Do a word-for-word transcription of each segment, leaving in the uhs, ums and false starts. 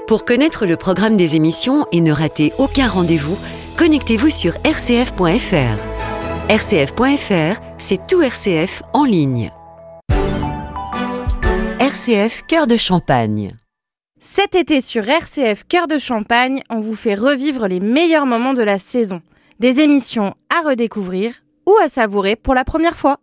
Pour connaître le programme des émissions et ne rater aucun rendez-vous, connectez-vous sur r c f point f r. r c f point f r, c'est tout R C F en ligne. R C F Cœur de Champagne. Cet été sur R C F Cœur de Champagne, on vous fait revivre les meilleurs moments de la saison. Des émissions à redécouvrir ou à savourer pour la première fois.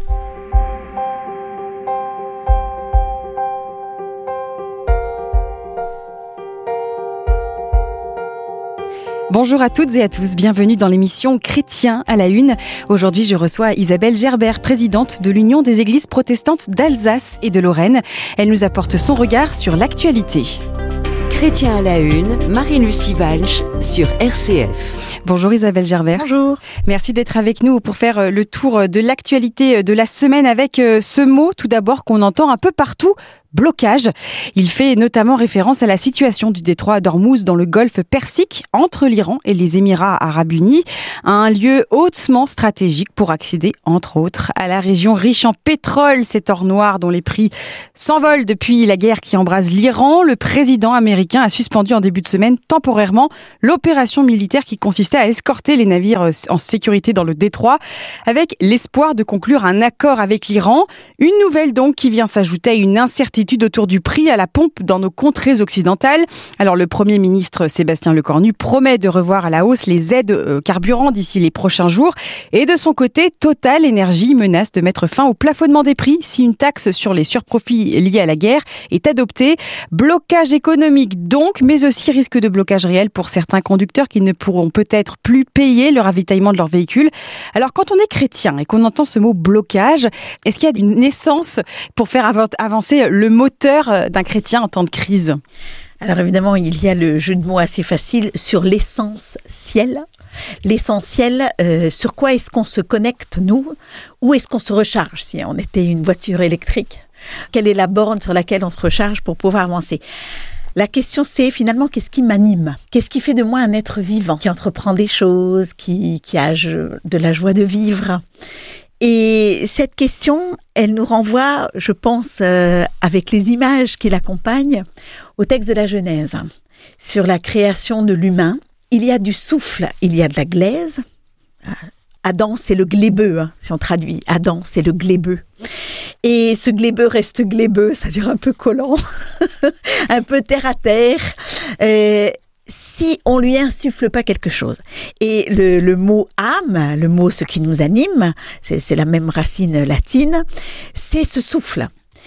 Bonjour à toutes et à tous, bienvenue dans l'émission Chrétien à la Une. Aujourd'hui, je reçois Isabelle Gerbert, présidente de l'Union des Églises protestantes d'Alsace et de Lorraine. Elle nous apporte son regard sur l'actualité. Chrétien à la Une, Marie-Lucie Walsh sur R C F. Bonjour Isabelle Gerbert. Bonjour. Merci d'être avec nous pour faire le tour de l'actualité de la semaine avec ce mot tout d'abord qu'on entend un peu partout. Blocage. Il fait notamment référence à la situation du détroit d'Ormuz dans le golfe Persique entre l'Iran et les Émirats arabes unis, un lieu hautement stratégique pour accéder entre autres à la région riche en pétrole, cet or noir dont les prix s'envolent depuis la guerre qui embrase l'Iran. Le président américain a suspendu en début de semaine temporairement l'opération militaire qui consistait à escorter les navires en sécurité dans le détroit avec l'espoir de conclure un accord avec l'Iran. Une nouvelle donc qui vient s'ajouter à une incertitude autour du prix à la pompe dans nos contrées occidentales. Alors le Premier ministre Sébastien Lecornu promet de revoir à la hausse les aides euh, carburant d'ici les prochains jours. Et de son côté, Total Énergie menace de mettre fin au plafonnement des prix si une taxe sur les surprofits liés à la guerre est adoptée. Blocage économique donc, mais aussi risque de blocage réel pour certains conducteurs qui ne pourront peut-être plus payer le ravitaillement de leur véhicule. Alors quand on est chrétien et qu'on entend ce mot blocage, est-ce qu'il y a une essence pour faire av- avancer le moteur d'un chrétien en temps de crise? Alors évidemment, il y a le jeu de mots assez facile sur l'essentiel. L'essentiel, euh, sur quoi est-ce qu'on se connecte, nous? Où est-ce qu'on se recharge si on était une voiture électrique? Quelle est la borne sur laquelle on se recharge pour pouvoir avancer? La question, c'est finalement, qu'est-ce qui m'anime? Qu'est-ce qui fait de moi un être vivant, qui entreprend des choses, qui, qui a de la joie de vivre? Et cette question, elle nous renvoie, je pense, euh, avec les images qui l'accompagnent, au texte de la Genèse. Sur la création de l'humain, il y a du souffle, il y a de la glaise. Adam, c'est le glébeux, hein, si on traduit. Adam, c'est le glébeux. Et ce glébeux reste glébeux, c'est-à-dire un peu collant, un peu terre à terre. Euh, si on lui insuffle pas quelque chose. Et le, le mot âme, le mot ce qui nous anime, c'est, c'est la même racine latine, c'est ce souffle.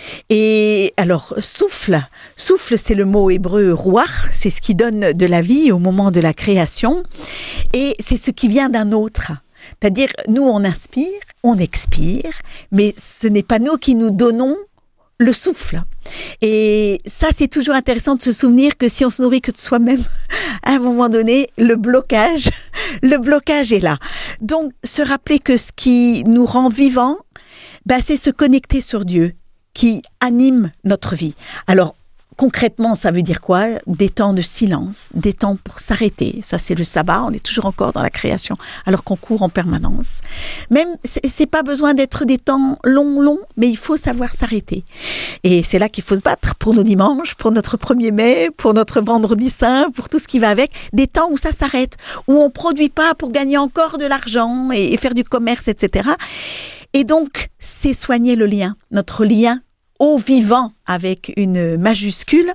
Et alors, souffle, souffle, c'est le mot hébreu ruach, c'est ce qui donne de la vie au moment de la création, et c'est ce qui vient d'un autre. C'est-à-dire, nous, on inspire, on expire, mais ce n'est pas nous qui nous donnons le souffle. Et ça, c'est toujours intéressant de se souvenir que si on se nourrit que de soi-même, à un moment donné, le blocage, le blocage est là. Donc, se rappeler que ce qui nous rend vivants, ben, c'est se connecter sur Dieu, qui anime notre vie. Alors, concrètement, ça veut dire quoi? Des temps de silence, des temps pour s'arrêter. Ça, c'est le sabbat. On est toujours encore dans la création, alors qu'on court en permanence. Même, c'est, c'est pas besoin d'être des temps longs, longs, mais il faut savoir s'arrêter. Et c'est là qu'il faut se battre pour nos dimanches, pour notre premier mai, pour notre vendredi saint, pour tout ce qui va avec. Des temps où ça s'arrête, où on produit pas pour gagner encore de l'argent et, et faire du commerce, et cetera. Et donc, c'est soigner le lien, notre lien au vivant avec une majuscule,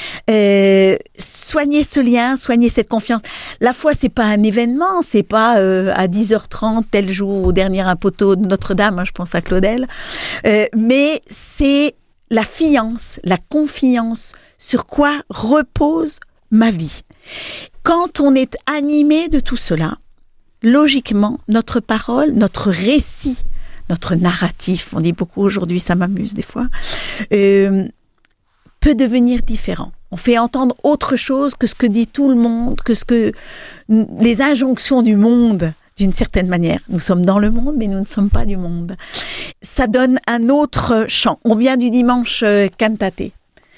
euh, soigner ce lien, soigner cette confiance. La foi, c'est pas un événement, c'est pas euh, à dix heures trente, tel jour, au dernier un poteau de Notre-Dame, hein, je pense à Claudel, euh, mais c'est la fiance, la confiance sur quoi repose ma vie. Quand on est animé de tout cela, logiquement, notre parole, notre récit, notre narratif, on dit beaucoup aujourd'hui, ça m'amuse des fois, euh, peut devenir différent. On fait entendre autre chose que ce que dit tout le monde, que ce que les injonctions du monde, d'une certaine manière. Nous sommes dans le monde, mais nous ne sommes pas du monde. Ça donne un autre chant. On vient du dimanche euh, cantate.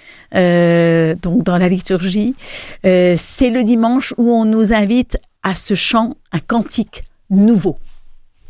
Euh, donc dans la liturgie, euh, c'est le dimanche où on nous invite à ce chant, un cantique nouveau.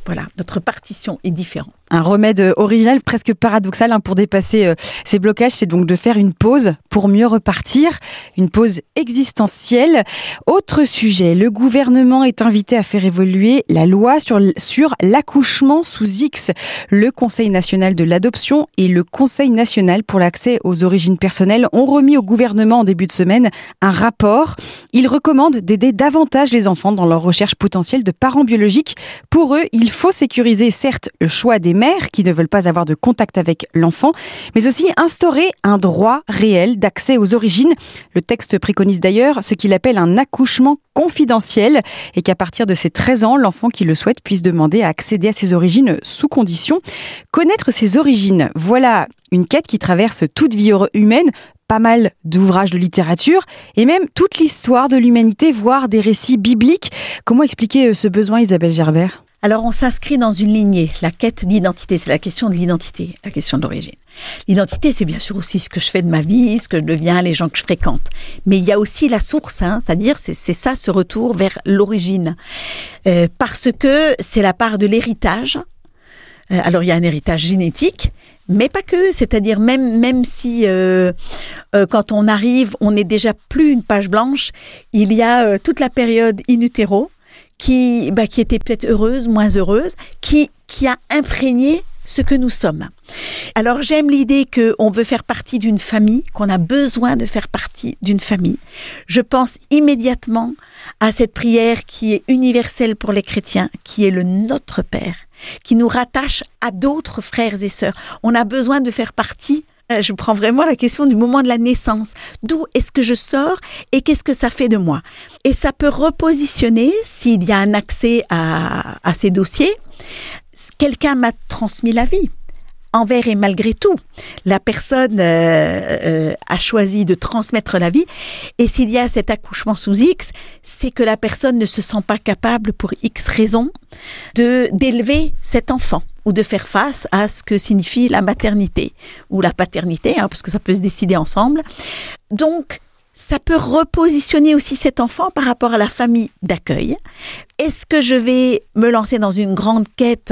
Voilà, notre partition est différente. Un remède original, presque paradoxal hein, pour dépasser euh, ces blocages, c'est donc de faire une pause pour mieux repartir, une pause existentielle. Autre sujet, le gouvernement est invité à faire évoluer la loi sur, sur l'accouchement sous X. Le Conseil national de l'adoption et le Conseil national pour l'accès aux origines personnelles ont remis au gouvernement en début de semaine un rapport. Ils recommandent d'aider davantage les enfants dans leur recherche potentielle de parents biologiques. Pour eux, il faut sécuriser certes le choix des mères qui ne veulent pas avoir de contact avec l'enfant, mais aussi instaurer un droit réel d'accès aux origines. Le texte préconise d'ailleurs ce qu'il appelle un accouchement confidentiel et qu'à partir de ses treize ans, l'enfant qui le souhaite puisse demander à accéder à ses origines sous condition. Connaître ses origines, voilà une quête qui traverse toute vie humaine, pas mal d'ouvrages de littérature et même toute l'histoire de l'humanité, voire des récits bibliques. Comment expliquer ce besoin, Isabelle Gerbert ? Alors, on s'inscrit dans une lignée. La quête d'identité, c'est la question de l'identité, la question de l'origine. L'identité, c'est bien sûr aussi ce que je fais de ma vie, ce que je deviens, les gens que je fréquente. Mais il y a aussi la source, hein, c'est-à-dire c'est, c'est ça, ce retour vers l'origine. Euh, parce que c'est la part de l'héritage. Euh, alors, il y a un héritage génétique, mais pas que. C'est-à-dire même, même si euh, euh, quand on arrive, on n'est déjà plus une page blanche, il y a euh, toute la période in utero, qui, bah, qui était peut-être heureuse, moins heureuse, qui, qui a imprégné ce que nous sommes. Alors j'aime l'idée qu'on veut faire partie d'une famille, qu'on a besoin de faire partie d'une famille. Je pense immédiatement à cette prière qui est universelle pour les chrétiens, qui est le Notre Père, qui nous rattache à d'autres frères et sœurs. On a besoin de faire partie. Je prends vraiment la question du moment de la naissance. D'où est-ce que je sors et qu'est-ce que ça fait de moi? Et ça peut repositionner, s'il y a un accès à, à ces dossiers, quelqu'un m'a transmis la vie. Envers et malgré tout, la personne euh, euh, a choisi de transmettre la vie. Et s'il y a cet accouchement sous X, c'est que la personne ne se sent pas capable, pour X raisons, de, d'élever cet enfant ou de faire face à ce que signifie la maternité ou la paternité, hein, parce que ça peut se décider ensemble. Donc, ça peut repositionner aussi cet enfant par rapport à la famille d'accueil. Est-ce que je vais me lancer dans une grande quête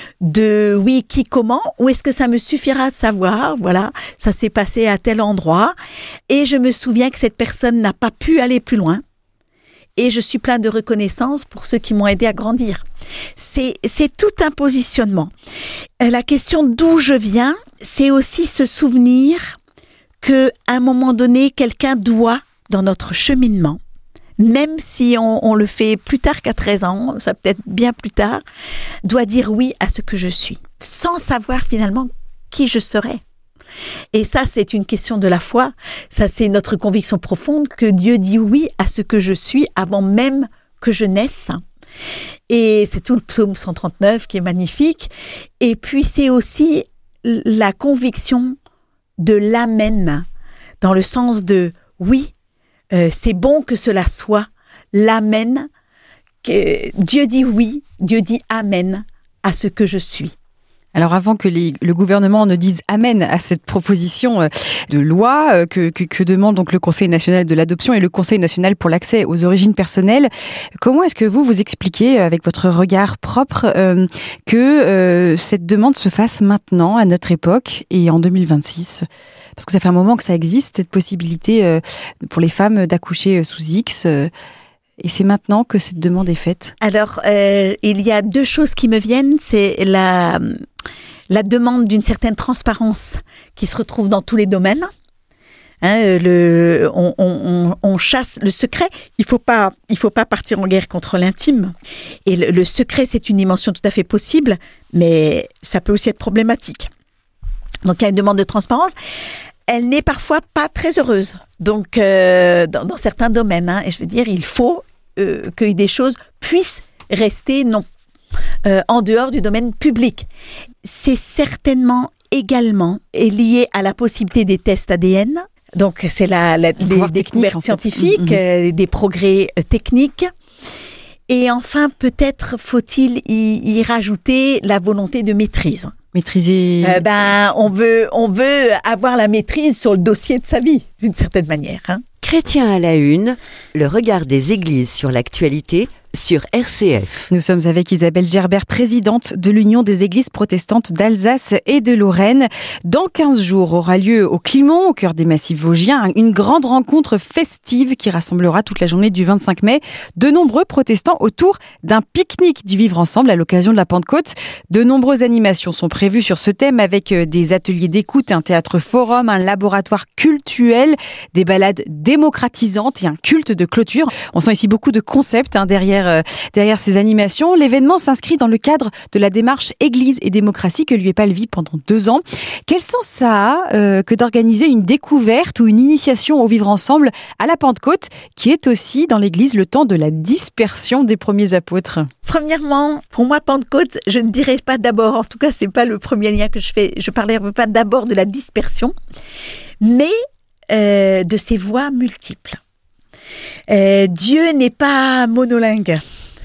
de oui, qui, comment, ou est-ce que ça me suffira de savoir, voilà, ça s'est passé à tel endroit, et je me souviens que cette personne n'a pas pu aller plus loin, et je suis plein de reconnaissance pour ceux qui m'ont aidé à grandir. C'est, c'est tout un positionnement. La question d'où je viens, c'est aussi se souvenir qu'à un moment donné, quelqu'un doit, dans notre cheminement, même si on, on le fait plus tard qu'à treize ans, ça peut être bien plus tard, doit dire oui à ce que je suis, sans savoir finalement qui je serai. Et ça, c'est une question de la foi. Ça, c'est notre conviction profonde que Dieu dit oui à ce que je suis avant même que je naisse. Et c'est tout le psaume cent trente-neuf qui est magnifique. Et puis, c'est aussi la conviction de l'amen, dans le sens de oui, euh, c'est bon que cela soit, l'amen, que Dieu dit oui, Dieu dit amen à ce que je suis. Alors avant que les, le gouvernement ne dise amen à cette proposition de loi que, que, que demande donc le Conseil national de l'adoption et le Conseil national pour l'accès aux origines personnelles, comment est-ce que vous vous expliquez avec votre regard propre euh, que euh, cette demande se fasse maintenant à notre époque et en deux mille vingt-six? Parce que ça fait un moment que ça existe, cette possibilité euh, pour les femmes d'accoucher sous X. Euh, Et c'est maintenant que cette demande est faite. Alors, euh, il y a deux choses qui me viennent. C'est la, la demande d'une certaine transparence qui se retrouve dans tous les domaines. Hein, le, on, on, on chasse le secret. Il faut pas, il faut pas partir en guerre contre l'intime. Et le, le secret, c'est une dimension tout à fait possible, mais ça peut aussi être problématique. Donc, il y a une demande de transparence. Elle n'est parfois pas très heureuse. Donc, euh, dans, dans certains domaines, hein, et je veux dire, il faut euh, que des choses puissent rester non, euh, en dehors du domaine public. C'est certainement également lié à la possibilité des tests A D N. Donc, c'est la, la, les découvertes scientifiques, en fait. euh, des progrès euh, techniques. Et enfin, peut-être faut-il y, y rajouter la volonté de maîtrise. Maîtriser. Euh, ben, on veut, on veut avoir la maîtrise sur le dossier de sa vie, d'une certaine manière. Hein. Chrétien à la une, le regard des églises sur l'actualité, sur R C F. Nous sommes avec Isabelle Gerbert, présidente de l'Union des Églises protestantes d'Alsace et de Lorraine. Dans quinze jours aura lieu au Climont, au cœur des massifs vosgiens, une grande rencontre festive qui rassemblera toute la journée du vingt-cinq mai de nombreux protestants autour d'un pique-nique du vivre ensemble à l'occasion de la Pentecôte. De nombreuses animations sont prévues sur ce thème avec des ateliers d'écoute, un théâtre forum, un laboratoire cultuel, des balades démocratisantes et un culte de clôture. On sent ici beaucoup de concepts hein, derrière, euh, derrière ces animations. L'événement s'inscrit dans le cadre de la démarche Église et démocratie que l'U E P A L vit pendant deux ans. Quel sens ça a euh, que d'organiser une découverte ou une initiation au vivre ensemble à la Pentecôte, qui est aussi dans l'Église le temps de la dispersion des premiers apôtres? Premièrement, pour moi, Pentecôte, je ne dirais pas d'abord, en tout cas, c'est pas le premier lien que je fais, je ne parlerai pas d'abord de la dispersion, mais euh, de ses voies multiples. Euh, Dieu n'est pas monolingue.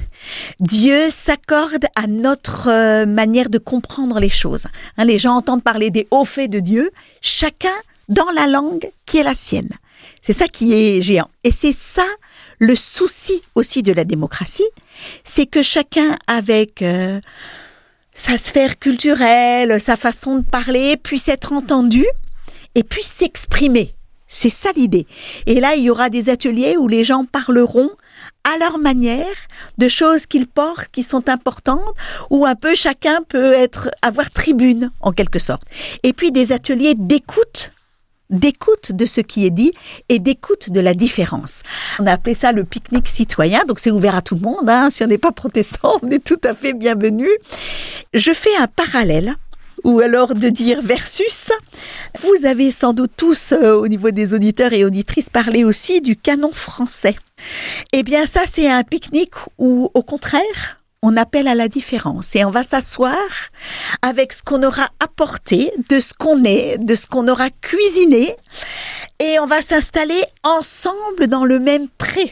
Dieu s'accorde à notre euh, manière de comprendre les choses. Hein, les gens entendent parler des hauts faits de Dieu, chacun dans la langue qui est la sienne. C'est ça qui est géant. Et c'est ça le souci aussi de la démocratie, c'est que chacun avec euh, sa sphère culturelle, sa façon de parler, puisse être entendu et puisse s'exprimer. C'est ça l'idée. Et là, il y aura des ateliers où les gens parleront à leur manière de choses qu'ils portent, qui sont importantes, où un peu chacun peut être, avoir tribune, en quelque sorte. Et puis des ateliers d'écoute, d'écoute de ce qui est dit et d'écoute de la différence. On a appelé ça le pique-nique citoyen, donc c'est ouvert à tout le monde. Hein. Si on n'est pas protestant, on est tout à fait bienvenu. Je fais un parallèle, ou alors de dire versus. Vous avez sans doute tous, euh, au niveau des auditeurs et auditrices, parlé aussi du canon français. Eh bien ça, c'est un pique-nique où, au contraire, on appelle à la différence et on va s'asseoir avec ce qu'on aura apporté, de ce qu'on est, de ce qu'on aura cuisiné, et on va s'installer ensemble dans le même pré.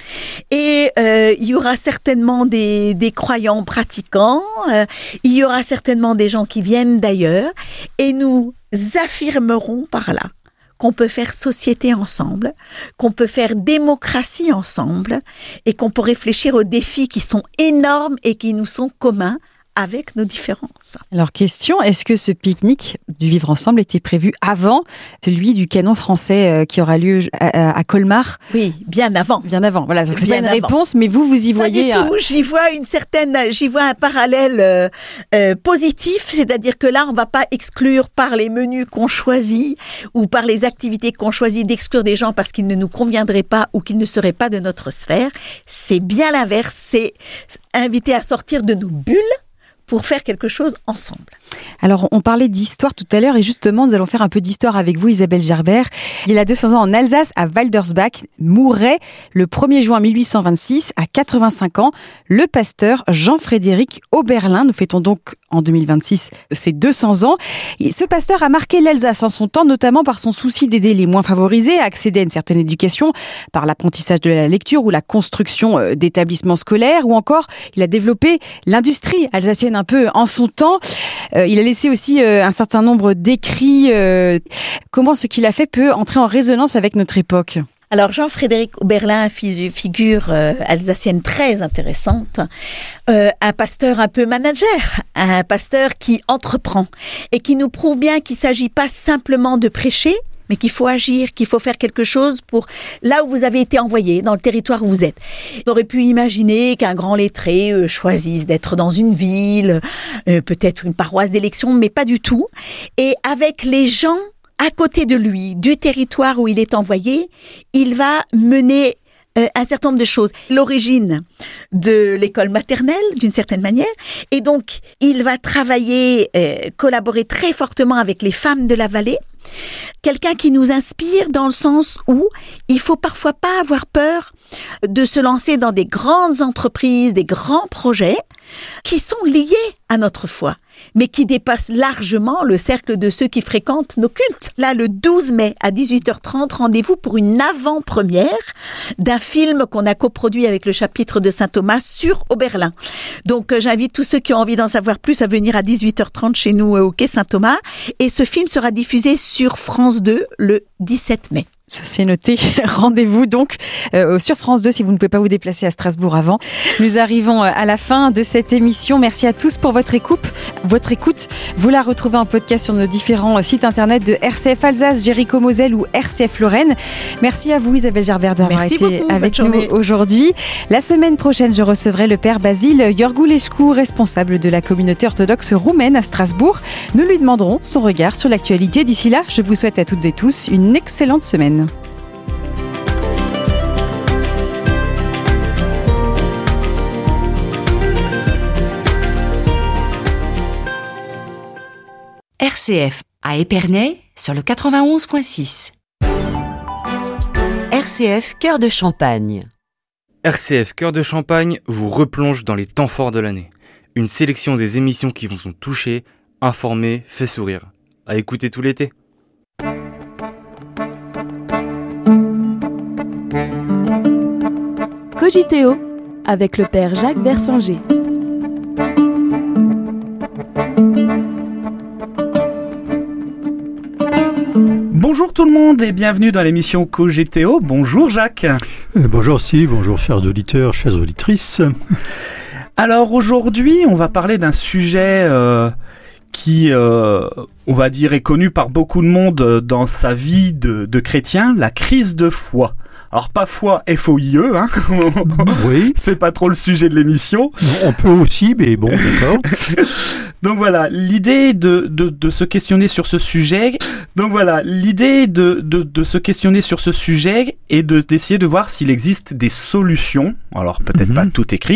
Et euh, il y aura certainement des, des croyants pratiquants, euh, il y aura certainement des gens qui viennent d'ailleurs, et nous affirmerons par là qu'on peut faire société ensemble, qu'on peut faire démocratie ensemble, et qu'on peut réfléchir aux défis qui sont énormes et qui nous sont communs, avec nos différences. Alors question, est-ce que ce pique-nique du vivre ensemble était prévu avant celui du canon français euh, qui aura lieu à, à Colmar? Oui, bien avant. Bien avant, voilà, donc c'est bien pas une avant. réponse, mais vous, vous y voyez... Pas du tout, j'y vois une certaine, j'y vois un parallèle euh, euh, positif, c'est-à-dire que là, on va pas exclure par les menus qu'on choisit ou par les activités qu'on choisit d'exclure des gens parce qu'ils ne nous conviendraient pas ou qu'ils ne seraient pas de notre sphère. C'est bien l'inverse, c'est inviter à sortir de nos bulles pour faire quelque chose ensemble. Alors, on parlait d'histoire tout à l'heure et justement, nous allons faire un peu d'histoire avec vous, Isabelle Gerbert. Il y a deux cents ans en Alsace, à Waldersbach, mourait le premier juin mille huit cent vingt-six, à quatre-vingt-cinq ans, le pasteur Jean-Frédéric Oberlin. Nous fêtons donc en deux mille vingt-six ses deux cents ans. Et ce pasteur a marqué l'Alsace en son temps, notamment par son souci d'aider les moins favorisés à accéder à une certaine éducation, par l'apprentissage de la lecture ou la construction d'établissements scolaires, ou encore, il a développé l'industrie alsacienne un peu en son temps. Euh, il a laissé aussi euh, un certain nombre d'écrits. Euh, comment ce qu'il a fait peut entrer en résonance avec notre époque? Alors Jean-Frédéric Oberlin, figure euh, alsacienne très intéressante, euh, un pasteur un peu manager, un pasteur qui entreprend et qui nous prouve bien qu'il ne s'agit pas simplement de prêcher, mais qu'il faut agir, qu'il faut faire quelque chose pour là où vous avez été envoyé, dans le territoire où vous êtes. On aurait pu imaginer qu'un grand lettré euh, choisisse d'être dans une ville, euh, peut-être une paroisse d'élection, mais pas du tout. Et avec les gens à côté de lui, du territoire où il est envoyé, il va mener euh, un certain nombre de choses. L'origine de l'école maternelle, d'une certaine manière, et donc il va travailler, euh, collaborer très fortement avec les femmes de la vallée. Quelqu'un qui nous inspire dans le sens où il faut parfois pas avoir peur de se lancer dans des grandes entreprises, des grands projets qui sont liés à notre foi, mais qui dépassent largement le cercle de ceux qui fréquentent nos cultes. Là, le douze mai à dix-huit heures trente, rendez-vous pour une avant-première d'un film qu'on a coproduit avec le chapitre de Saint Thomas sur Oberlin. Donc, euh, j'invite tous ceux qui ont envie d'en savoir plus à venir à dix-huit heures trente chez nous euh, au quai Saint Thomas. Et ce film sera diffusé sur France deux le dix-sept mai. C'est noté. Rendez-vous donc euh, sur France deux si vous ne pouvez pas vous déplacer à Strasbourg avant. Nous arrivons à la fin de cette émission. Merci à tous pour votre écoute. Votre écoute, vous la retrouvez en podcast sur nos différents sites internet de R C F Alsace, Jéricho Moselle ou R C F Lorraine. Merci à vous Isabelle Gerbert d'avoir Merci été beaucoup, avec bonne nous journée. aujourd'hui. La semaine prochaine, je recevrai le père Basile Iorgulescu, responsable de la communauté orthodoxe roumaine à Strasbourg. Nous lui demanderons son regard sur l'actualité. D'ici là, je vous souhaite à toutes et tous une excellente semaine. R C F à Épernay sur le quatre-vingt-onze virgule six. R C F Cœur de Champagne. R C F Cœur de Champagne vous replonge dans les temps forts de l'année. Une sélection des émissions qui vous ont touché, informé, fait sourire. À écouter tout l'été. Cogiteo avec le père Jacques Versinger. Bonjour tout le monde et bienvenue dans l'émission Cogiteo. Bonjour Jacques. Euh, bonjour Steve, bonjour chers auditeurs, chères auditrices. Alors aujourd'hui, on va parler d'un sujet euh, qui, euh, on va dire, est connu par beaucoup de monde dans sa vie de, de chrétien, la crise de foi. Alors pas foi F O I E, hein. Oui. C'est pas trop le sujet de l'émission. Non, on peut aussi, mais bon, d'accord. Donc voilà, l'idée de, de, de se questionner sur ce sujet. Donc voilà, l'idée de, de, de se questionner sur ce sujet est de, d'essayer de voir s'il existe des solutions. Alors peut-être mm-hmm. pas tout écrit,